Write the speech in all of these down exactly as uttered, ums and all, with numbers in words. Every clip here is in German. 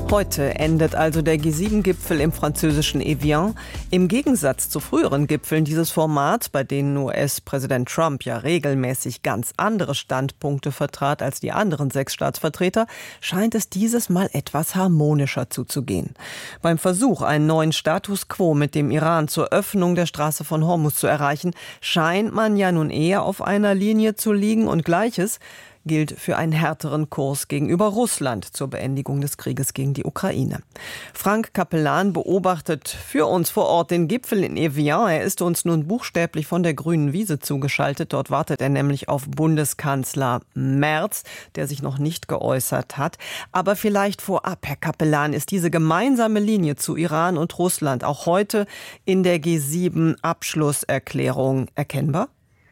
Heute endet also der G sieben Gipfel im französischen Evian. Im Gegensatz zu früheren Gipfeln dieses Formats, bei denen U S-Präsident Trump ja regelmäßig ganz andere Standpunkte vertrat als die anderen sechs Staatsvertreter, scheint es dieses Mal etwas harmonischer zuzugehen. Beim Versuch, einen neuen Status quo mit dem Iran zur Öffnung der Straße von Hormuz zu erreichen, scheint man ja nun eher auf einer Linie zu liegen, und Gleiches gilt für einen härteren Kurs gegenüber Russland zur Beendigung des Krieges gegen die Ukraine. Frank Capellan beobachtet für uns vor Ort den Gipfel in Evian. Er ist uns nun buchstäblich von der grünen Wiese zugeschaltet. Dort wartet er nämlich auf Bundeskanzler Merz, der sich noch nicht geäußert hat. Aber vielleicht vorab, Herr Capellan, ist diese gemeinsame Linie zu Iran und Russland auch heute in der G sieben Abschlusserklärung erkennbar?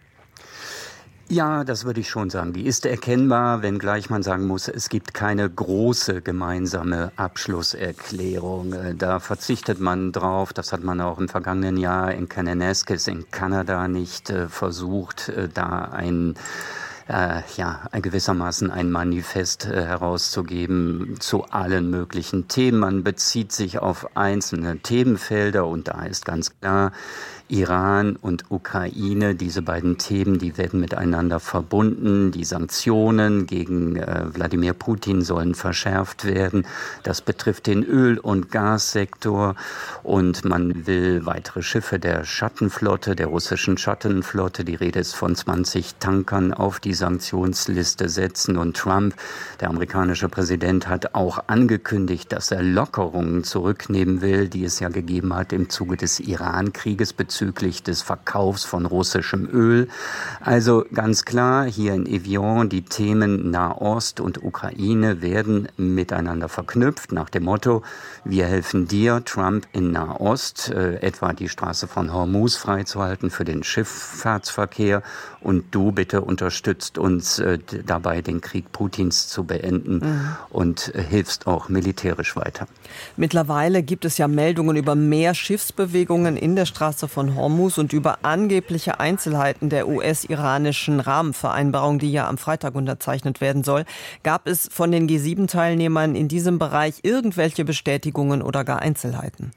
Ja, das würde ich schon sagen. Die ist erkennbar, wenngleich man sagen muss, es gibt keine große gemeinsame Abschlusserklärung. Da verzichtet man drauf. Das hat man auch im vergangenen Jahr in Kananaskis in Kanada nicht äh, versucht, äh, da ein Äh, ja, gewissermaßen ein Manifest äh, herauszugeben zu allen möglichen Themen. Man bezieht sich auf einzelne Themenfelder, und da ist ganz klar, Iran und Ukraine, diese beiden Themen, die werden miteinander verbunden. Die Sanktionen gegen äh, Wladimir Putin sollen verschärft werden. Das betrifft den Öl- und Gassektor, und man will weitere Schiffe der Schattenflotte, der russischen Schattenflotte, die Rede ist von zwanzig Tankern, auf die Sanktionsliste setzen. Und Trump, der amerikanische Präsident, hat auch angekündigt, dass er Lockerungen zurücknehmen will, die es ja gegeben hat im Zuge des Iran-Krieges bezüglich des Verkaufs von russischem Öl. Also ganz klar, hier in Evian, die Themen Nahost und Ukraine werden miteinander verknüpft, nach dem Motto: Wir helfen dir, Trump, in Nahost, äh, etwa die Straße von Hormuz freizuhalten für den Schifffahrtsverkehr, und du bitte unterstützt uns äh, dabei, den Krieg Putins zu beenden, mhm. und äh, hilfst auch militärisch weiter. Mittlerweile gibt es ja Meldungen über mehr Schiffsbewegungen in der Straße von Hormuz und über angebliche Einzelheiten der U S-iranischen Rahmenvereinbarung, die ja am Freitag unterzeichnet werden soll. Gab es von den G sieben Teilnehmern in diesem Bereich irgendwelche Bestätigungen oder gar Einzelheiten?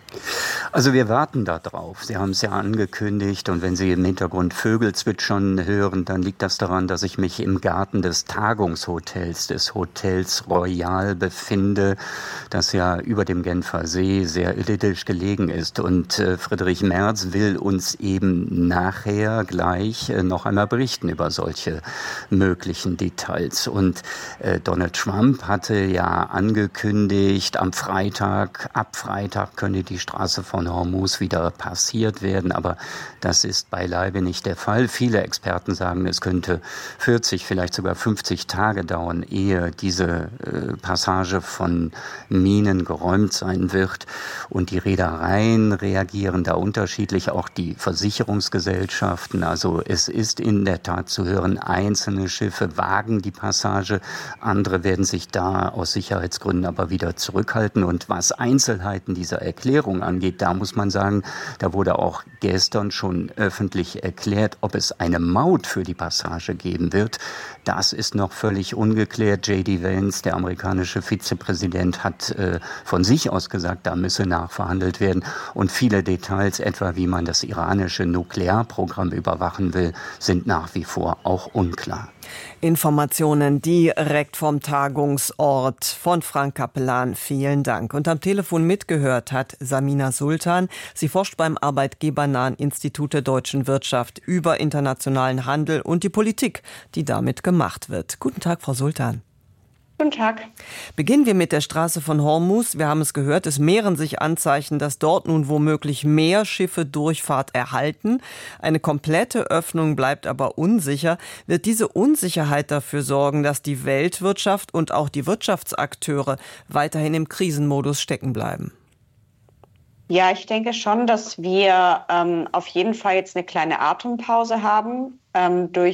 Also wir warten da drauf. Sie haben es ja angekündigt, und wenn Sie im Hintergrund Vögel zwitschern hören, dann liegt das daran, dass ich mich im Garten des Tagungshotels, des Hotels Royal befinde, das ja über dem Genfer See sehr idyllisch gelegen ist. Und äh, Friedrich Merz will uns eben nachher gleich äh, noch einmal berichten über solche möglichen Details. Und äh, Donald Trump hatte ja angekündigt, am Freitag, ab Freitag könne die Straße von Hormuz wieder passiert werden, aber das ist beileibe nicht der Fall. Viele Experten sagen, es könnte vierzig, vielleicht sogar fünfzig Tage dauern, ehe diese äh, Passage von Minen geräumt sein wird. Und die Reedereien reagieren da unterschiedlich, auch die Versicherungsgesellschaften. Also es ist in der Tat zu hören, einzelne Schiffe wagen die Passage, andere werden sich da aus Sicherheitsgründen aber wieder zurückhalten. Und was Einzelheiten dieser Erklärung angeht, da muss man sagen, da wurde auch gestern schon öffentlich erklärt, ob es eine Maut für die Passage geben wird. Das ist noch völlig ungeklärt. J D Vance, der amerikanische Vizepräsident, hat äh, von sich aus gesagt, da müsse nachverhandelt werden. Und viele Details, etwa wie man das iranische Nuklearprogramm überwachen will, sind nach wie vor auch unklar. Informationen direkt vom Tagungsort von Frank Capellan. Vielen Dank. Und am Telefon mitgehört hat Samina Sultan. Sie forscht beim Arbeitgebernahen Institut der deutschen Wirtschaft über internationalen Handel und die Politik, die damit gemacht wird. Guten Tag, Frau Sultan. Guten Tag. Beginnen wir mit der Straße von Hormuz. Wir haben es gehört, es mehren sich Anzeichen, dass dort nun womöglich mehr Schiffe Durchfahrt erhalten. Eine komplette Öffnung bleibt aber unsicher. Wird diese Unsicherheit dafür sorgen, dass die Weltwirtschaft und auch die Wirtschaftsakteure weiterhin im Krisenmodus stecken bleiben? Ja, ich denke schon, dass wir ähm, auf jeden Fall jetzt eine kleine Atempause haben ähm, durch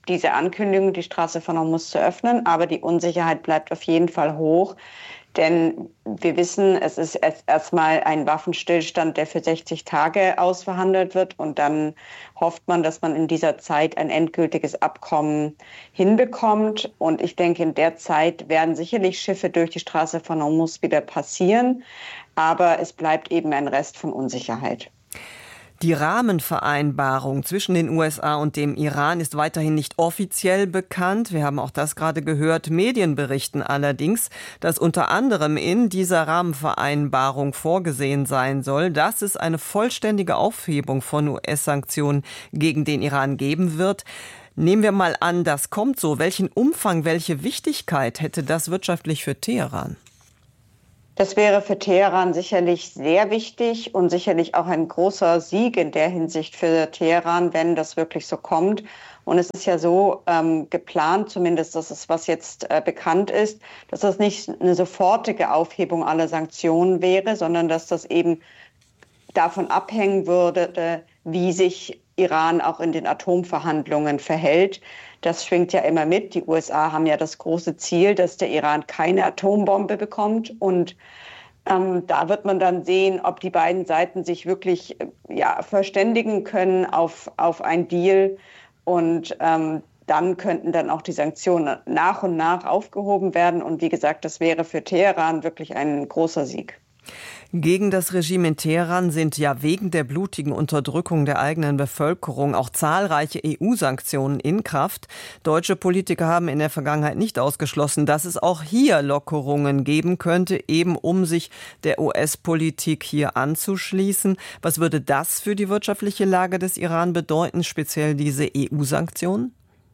diese Ankündigung, die Straße von Hormuz zu öffnen. Aber die Unsicherheit bleibt auf jeden Fall hoch. Denn wir wissen, es ist erstmal ein Waffenstillstand, der für sechzig Tage ausverhandelt wird. Und dann hofft man, dass man in dieser Zeit ein endgültiges Abkommen hinbekommt. Und ich denke, in der Zeit werden sicherlich Schiffe durch die Straße von Hormuz wieder passieren. Aber es bleibt eben ein Rest von Unsicherheit. Die Rahmenvereinbarung zwischen den U S A und dem Iran ist weiterhin nicht offiziell bekannt. Wir haben auch das gerade gehört. Medien berichten allerdings, dass unter anderem in dieser Rahmenvereinbarung vorgesehen sein soll, dass es eine vollständige Aufhebung von U S-Sanktionen gegen den Iran geben wird. Nehmen wir mal an, das kommt so. Welchen Umfang, welche Wichtigkeit hätte das wirtschaftlich für Teheran? Das wäre für Teheran sicherlich sehr wichtig und sicherlich auch ein großer Sieg in der Hinsicht für Teheran, wenn das wirklich so kommt. Und es ist ja so ähm, geplant, zumindest das ist, was jetzt äh, bekannt ist, dass das nicht eine sofortige Aufhebung aller Sanktionen wäre, sondern dass das eben davon abhängen würde, wie sich Iran auch in den Atomverhandlungen verhält. Das schwingt ja immer mit. Die U S A haben ja das große Ziel, dass der Iran keine Atombombe bekommt. Und ähm, da wird man dann sehen, ob die beiden Seiten sich wirklich ja, verständigen können auf, auf ein Deal. Und ähm, dann könnten dann auch die Sanktionen nach und nach aufgehoben werden. Und wie gesagt, das wäre für Teheran wirklich ein großer Sieg. Gegen das Regime in Teheran sind ja wegen der blutigen Unterdrückung der eigenen Bevölkerung auch zahlreiche E U-Sanktionen in Kraft. Deutsche Politiker haben in der Vergangenheit nicht ausgeschlossen, dass es auch hier Lockerungen geben könnte, eben um sich der U S-Politik hier anzuschließen. Was würde das für die wirtschaftliche Lage des Iran bedeuten, speziell diese E U-Sanktionen?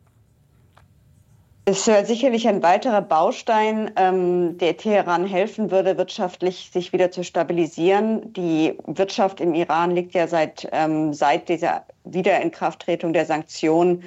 Es wäre sicherlich ein weiterer Baustein, ähm, der Teheran helfen würde, wirtschaftlich sich wieder zu stabilisieren. Die Wirtschaft im Iran liegt ja seit, ähm, seit dieser Wiederinkrafttretung der Sanktionen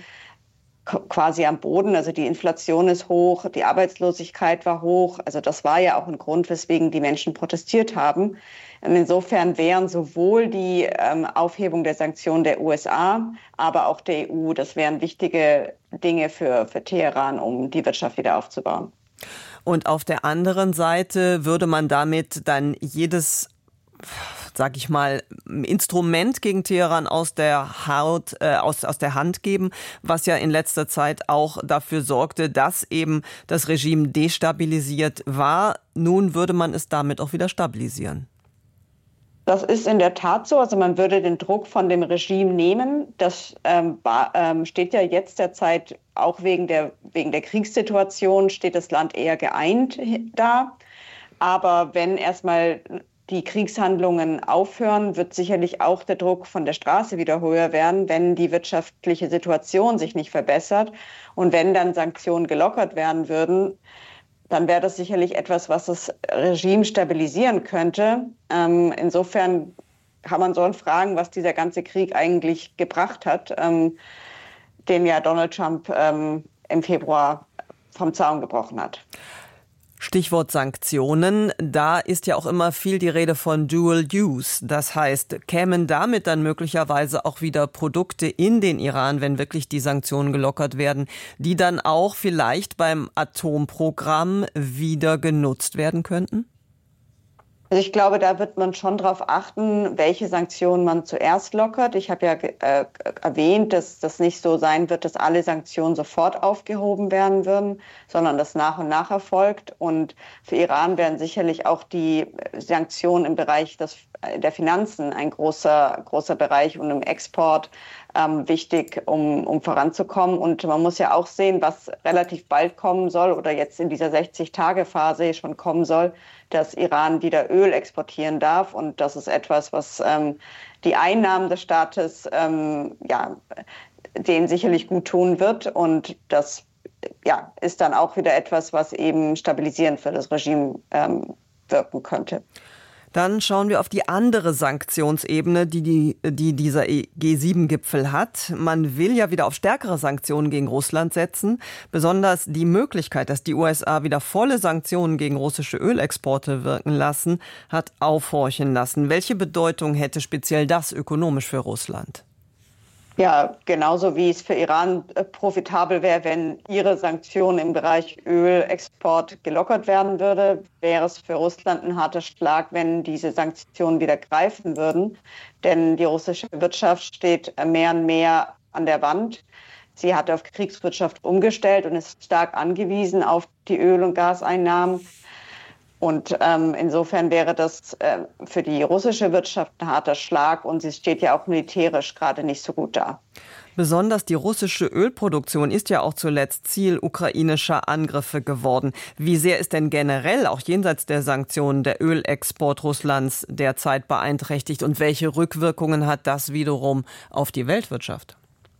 quasi am Boden. Also die Inflation ist hoch, die Arbeitslosigkeit war hoch. Also das war ja auch ein Grund, weswegen die Menschen protestiert haben. Und insofern wären sowohl die ähm, Aufhebung der Sanktionen der U S A, aber auch der E U, das wären wichtige Dinge für, für Teheran, um die Wirtschaft wieder aufzubauen. Und auf der anderen Seite würde man damit dann jedes, sag ich mal, Instrument gegen Teheran aus der Haut, äh, aus, aus der Hand geben, was ja in letzter Zeit auch dafür sorgte, dass eben das Regime destabilisiert war. Nun würde man es damit auch wieder stabilisieren. Das ist in der Tat so. Also man würde den Druck von dem Regime nehmen. Das ähm, ähm, steht ja jetzt derzeit auch wegen der, wegen der Kriegssituation, steht das Land eher geeint da. Aber wenn erstmal die Kriegshandlungen aufhören, wird sicherlich auch der Druck von der Straße wieder höher werden, wenn die wirtschaftliche Situation sich nicht verbessert. Und wenn dann Sanktionen gelockert werden würden, dann wäre das sicherlich etwas, was das Regime stabilisieren könnte. Ähm, insofern kann man schon fragen, was dieser ganze Krieg eigentlich gebracht hat, ähm, den ja Donald Trump ähm, im Februar vom Zaun gebrochen hat. Stichwort Sanktionen, da ist ja auch immer viel die Rede von Dual Use. Das heißt, kämen damit dann möglicherweise auch wieder Produkte in den Iran, wenn wirklich die Sanktionen gelockert werden, die dann auch vielleicht beim Atomprogramm wieder genutzt werden könnten? Also ich glaube, da wird man schon darauf achten, welche Sanktionen man zuerst lockert. Ich habe ja äh, erwähnt, dass das nicht so sein wird, dass alle Sanktionen sofort aufgehoben werden würden, sondern das nach und nach erfolgt. Und für Iran werden sicherlich auch die Sanktionen im Bereich des, der Finanzen ein großer, großer Bereich und im Export ähm, wichtig, um, um voranzukommen. Und man muss ja auch sehen, was relativ bald kommen soll oder jetzt in dieser sechzig-Tage-Phase schon kommen soll, dass Iran wieder Öl exportieren darf. Und das ist etwas, was ähm, die Einnahmen des Staates ähm, ja, denen sicherlich gut tun wird. Und das ja, ist dann auch wieder etwas, was eben stabilisierend für das Regime ähm, wirken könnte. Dann schauen wir auf die andere Sanktionsebene, die, die, die dieser G sieben Gipfel hat. Man will ja wieder auf stärkere Sanktionen gegen Russland setzen. Besonders die Möglichkeit, dass die U S A wieder volle Sanktionen gegen russische Ölexporte wirken lassen, hat aufhorchen lassen. Welche Bedeutung hätte speziell das ökonomisch für Russland? Ja, genauso wie es für Iran profitabel wäre, wenn ihre Sanktionen im Bereich Ölexport gelockert werden würde, wäre es für Russland ein harter Schlag, wenn diese Sanktionen wieder greifen würden. Denn die russische Wirtschaft steht mehr und mehr an der Wand. Sie hat auf Kriegswirtschaft umgestellt und ist stark angewiesen auf die Öl- und Gaseinnahmen. Und ähm, insofern wäre das äh, für die russische Wirtschaft ein harter Schlag und sie steht ja auch militärisch gerade nicht so gut da. Besonders die russische Ölproduktion ist ja auch zuletzt Ziel ukrainischer Angriffe geworden. Wie sehr ist denn generell, auch jenseits der Sanktionen, der Ölexport Russlands derzeit beeinträchtigt und welche Rückwirkungen hat das wiederum auf die Weltwirtschaft?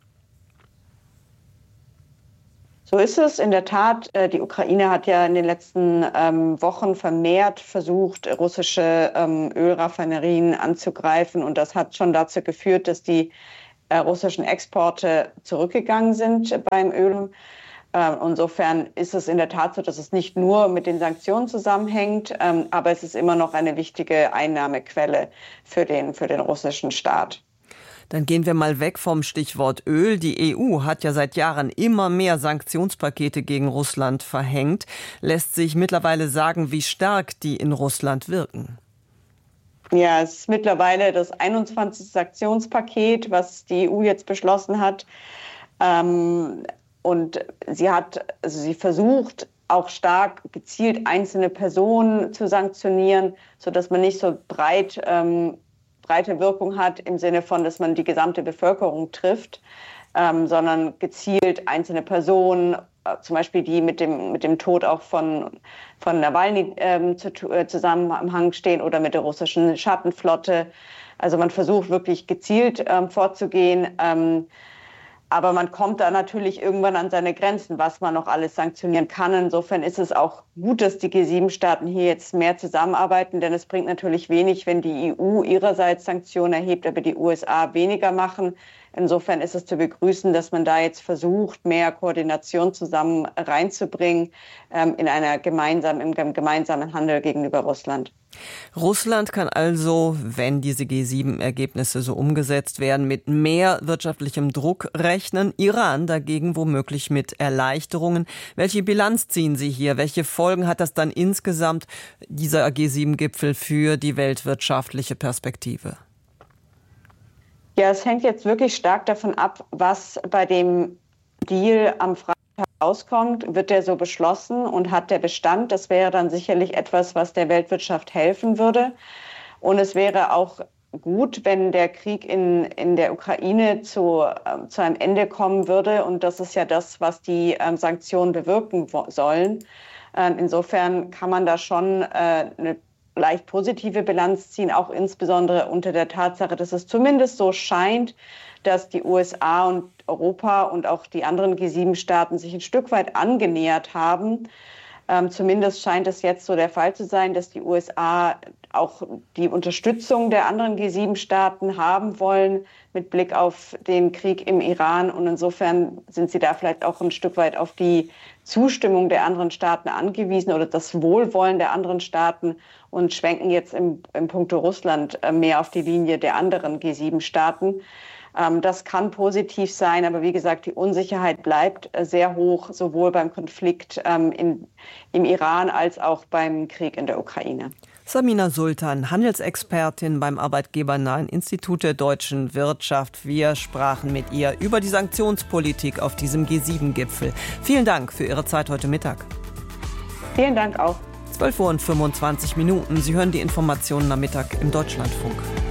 So ist es in der Tat. Die Ukraine hat ja in den letzten ähm, Wochen vermehrt versucht, russische ähm, Ölraffinerien anzugreifen. Und das hat schon dazu geführt, dass die äh, russischen Exporte zurückgegangen sind beim Öl. Äh, insofern ist es in der Tat so, dass es nicht nur mit den Sanktionen zusammenhängt, ähm, aber es ist immer noch eine wichtige Einnahmequelle für den, für den russischen Staat. Dann gehen wir mal weg vom Stichwort Öl. Die E U hat ja seit Jahren immer mehr Sanktionspakete gegen Russland verhängt. Lässt sich mittlerweile sagen, wie stark die in Russland wirken? Ja, es ist mittlerweile das einundzwanzigste Sanktionspaket, was die E U jetzt beschlossen hat. Ähm, und sie hat, also sie versucht auch stark gezielt einzelne Personen zu sanktionieren, sodass man nicht so breit ähm, breite Wirkung hat im Sinne von, dass man die gesamte Bevölkerung trifft, ähm, sondern gezielt einzelne Personen, äh, zum Beispiel die mit dem, mit dem Tod auch von, von Nawalny ähm, zu, äh, Zusammenhang stehen oder mit der russischen Schattenflotte. Also man versucht wirklich gezielt ähm, vorzugehen, ähm, aber man kommt da natürlich irgendwann an seine Grenzen, was man noch alles sanktionieren kann. Insofern ist es auch gut, dass die G sieben Staaten hier jetzt mehr zusammenarbeiten, denn es bringt natürlich wenig, wenn die E U ihrerseits Sanktionen erhebt, aber die U S A weniger machen. Insofern ist es zu begrüßen, dass man da jetzt versucht, mehr Koordination zusammen reinzubringen ähm, in einer gemeinsamen, im gemeinsamen Handel gegenüber Russland. Russland kann also, wenn diese G sieben Ergebnisse so umgesetzt werden, mit mehr wirtschaftlichem Druck rechnen. Iran dagegen womöglich mit Erleichterungen. Welche Bilanz ziehen Sie hier? Welche Folgen hat das dann insgesamt, dieser G sieben Gipfel, für die weltwirtschaftliche Perspektive? Ja, es hängt jetzt wirklich stark davon ab, was bei dem Deal am Freitag rauskommt. Wird der so beschlossen und hat der Bestand? Das wäre dann sicherlich etwas, was der Weltwirtschaft helfen würde. Und es wäre auch gut, wenn der Krieg in, in der Ukraine zu, äh, zu einem Ende kommen würde. Und das ist ja das, was die äh, Sanktionen bewirken sollen. Äh, insofern kann man da schon äh, eine leicht positive Bilanz ziehen, auch insbesondere unter der Tatsache, dass es zumindest so scheint, dass die U S A und Europa und auch die anderen G sieben Staaten sich ein Stück weit angenähert haben. Ähm, zumindest scheint es jetzt so der Fall zu sein, dass die U S A auch die Unterstützung der anderen G sieben Staaten haben wollen mit Blick auf den Krieg im Iran. Und insofern sind sie da vielleicht auch ein Stück weit auf die Zustimmung der anderen Staaten angewiesen oder das Wohlwollen der anderen Staaten und schwenken jetzt im, im Punkto Russland mehr auf die Linie der anderen G sieben Staaten. Das kann positiv sein, aber wie gesagt, die Unsicherheit bleibt sehr hoch, sowohl beim Konflikt in, im Iran als auch beim Krieg in der Ukraine. Samina Sultan, Handelsexpertin beim arbeitgebernahen Institut der deutschen Wirtschaft. Wir sprachen mit ihr über die Sanktionspolitik auf diesem G sieben Gipfel. Vielen Dank für Ihre Zeit heute Mittag. Vielen Dank auch. zwölf Uhr und fünfundzwanzig Minuten. Sie hören die Informationen am Mittag im Deutschlandfunk.